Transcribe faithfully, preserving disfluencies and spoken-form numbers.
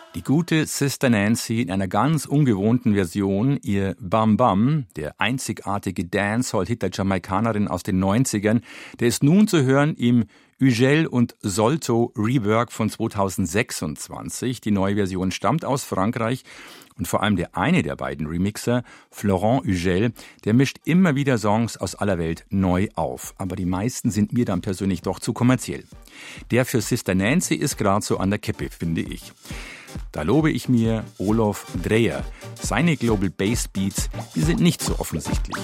Die gute Sister Nancy in einer ganz ungewohnten Version, ihr Bam Bam, der einzigartige Dancehall-Hit der Jamaikanerin aus den neunzigern, der ist nun zu hören im Ugel und Solto Rework von zweitausendsechsundzwanzig. Die neue Version stammt aus Frankreich und vor allem der eine der beiden Remixer, Florent Ugel, der mischt immer wieder Songs aus aller Welt neu auf. Aber die meisten sind mir dann persönlich doch zu kommerziell. Der für Sister Nancy ist gerade so an der Kippe, finde ich. Da lobe ich mir Olof Dreyer. Seine Global Bass Beats, die sind nicht so offensichtlich.